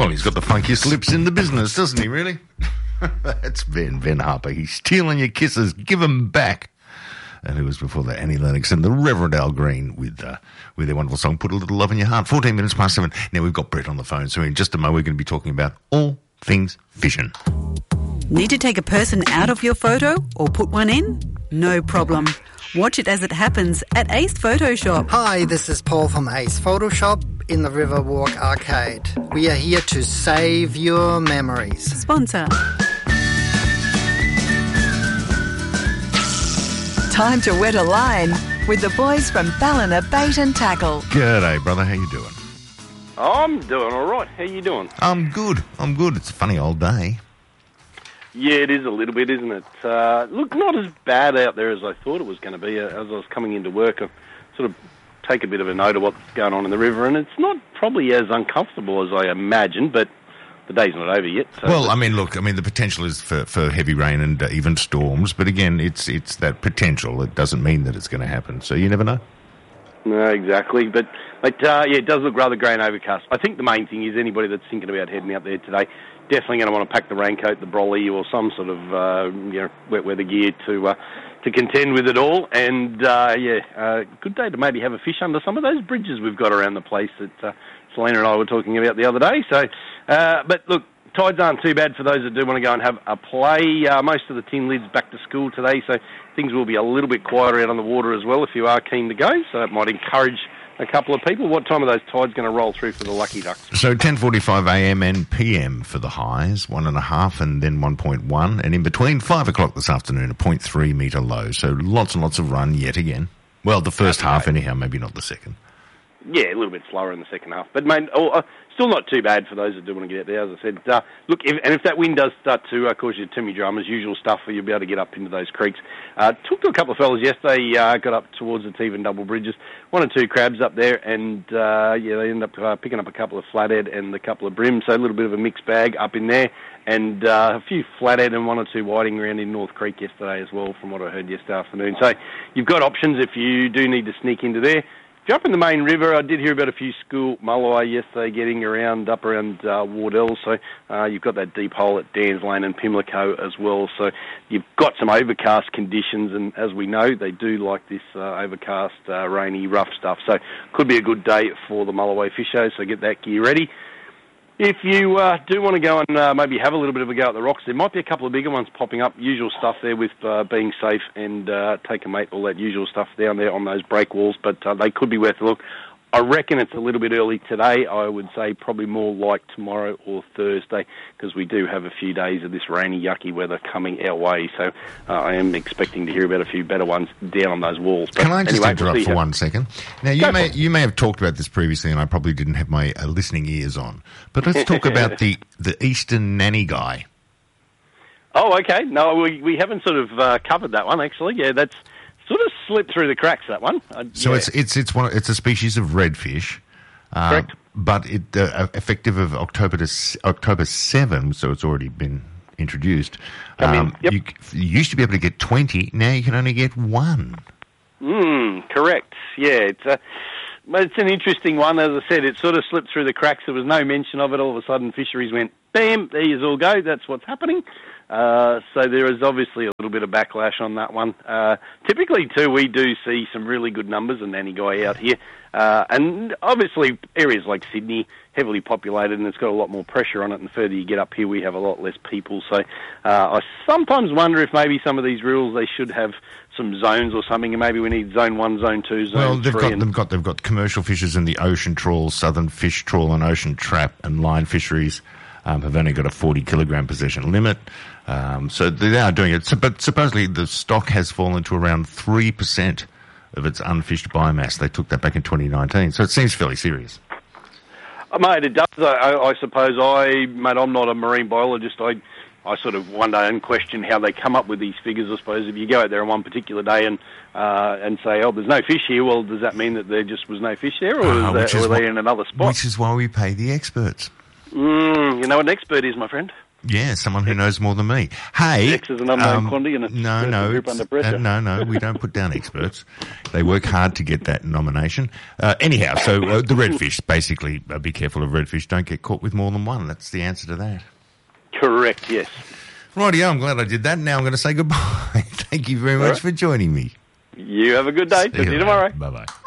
Well, he's got the funkiest lips in the business, doesn't he, really? That's Ben Harper. He's stealing your kisses. Give 'em back. And it was before that, Annie Lennox and the Reverend Al Green with their wonderful song, Put a Little Love in Your Heart. 14 minutes past 7. Now, we've got Brett on the phone, so in just a moment we're going to be talking about all things fishing. Need to take a person out of your photo or put one in? No problem. Watch it as it happens at Ace Photoshop. Hi, this is Paul from Ace Photoshop in the Riverwalk Arcade. We are here to save your memories. Sponsor. Time to wet a line with the boys from Ballina Bait and Tackle. G'day, brother. How you doing? I'm doing all right. How you doing? I'm good. It's a funny old day. Yeah, it is a little bit, isn't it? Look, not as bad out there as I thought it was going to be. As I was coming into work, I sort of take a bit of a note of what's going on in the river, and it's not probably as uncomfortable as I imagined, but the day's not over yet. So well, the potential is for heavy rain and even storms, but again, it's that potential. It doesn't mean that it's going to happen, so you never know. No, exactly. But yeah, it does look rather grey and overcast. I think the main thing is anybody that's thinking about heading out there today, definitely going to want to pack the raincoat, the brolly, or some sort of wet weather gear to contend with it all. And good day to maybe have a fish under some of those bridges we've got around the place that Selena and I were talking about the other day. So, but look, tides aren't too bad for those that do want to go and have a play. Most of the tin lids back to school today, so things will be a little bit quieter out on the water as well if you are keen to go. So that might encourage a couple of people. What time are those tides going to roll through for the Lucky Ducks? So 10:45 a.m. and p.m. for the highs, 1.5 and then 1.1, and in between 5 o'clock this afternoon, a 0.3 metre low. So lots and lots of run yet again. Well, the first half anyhow, maybe not the second. Yeah, a little bit slower in the second half. But, mate, still not too bad for those that do want to get out there. As I said, look, if that wind does start to cause you Timmy dramas, usual stuff, where you'll be able to get up into those creeks. Talked to a couple of fellas yesterday, got up towards the Tevan Double Bridges, 1 or 2 crabs up there, and, they ended up picking up a couple of flathead and a couple of brim, so a little bit of a mixed bag up in there, and a few flathead and 1 or 2 whiting around in North Creek yesterday as well, from what I heard yesterday afternoon. So you've got options if you do need to sneak into there. If you're up in the main river, I did hear about a few school mulloway yesterday getting up around Wardell, so you've got that deep hole at Dan's Lane and Pimlico as well, so you've got some overcast conditions, and as we know, they do like this overcast, rainy, rough stuff, so could be a good day for the mulloway fishers, so get that gear ready. If you do want to go and maybe have a little bit of a go at the rocks, there might be a couple of bigger ones popping up. Usual stuff there with being safe and take a mate, all that usual stuff down there on those break walls, but they could be worth a look. I reckon it's a little bit early today. I would say probably more like tomorrow or Thursday, because we do have a few days of this rainy, yucky weather coming our way. So I am expecting to hear about a few better ones down on those walls. But can I just interrupt for 1 second? Now, you may have talked about this previously, and I probably didn't have my listening ears on. But let's talk about the Eastern Nanny Guy. Oh, okay. No, we haven't sort of covered that one, actually. Yeah, that's sort of slipped through the cracks, that one. So it's a species of redfish. Correct. But it effective of October 7, so it's already been introduced. Yep. You used to be able to get 20, now you can only get 1. Correct. Yeah, it's an interesting one. As I said, it sort of slipped through the cracks. There was no mention of it. All of a sudden, fisheries went, bam, there you all go. That's what's happening. So there is obviously a little bit of backlash on that one. Typically, too, we do see some really good numbers in Nanny Guy out here. And obviously, areas like Sydney, heavily populated, and it's got a lot more pressure on it. And the further you get up here, we have a lot less people. So I sometimes wonder if maybe some of these rules, they should have some zones or something, and maybe we need zone 1, zone 2, zone 3. Well, they've got commercial fishers in the ocean trawl, southern fish trawl and ocean trap and line fisheries. Have only got a 40-kilogram possession limit. So they are doing it. But supposedly the stock has fallen to around 3% of its unfished biomass. They took that back in 2019. So it seems fairly serious. Mate, it does. I suppose I'm not a marine biologist. I sort of wonder and question how they come up with these figures. I suppose if you go out there on one particular day and say, oh, there's no fish here, well, does that mean that there just was no fish there, or were they in another spot? Which is why we pay the experts. You know what an expert is, my friend? Yeah, someone who knows more than me. Hey, X is an unknown quantity and it's no, group under pressure. no, we don't put down experts. They work hard to get that nomination. Anyhow, so the redfish, basically, be careful of redfish. Don't get caught with more than one. That's the answer to that. Correct, yes. Rightio, I'm glad I did that. Now I'm going to say goodbye. Thank you very much for joining me. You have a good day. See you tomorrow. Bye-bye.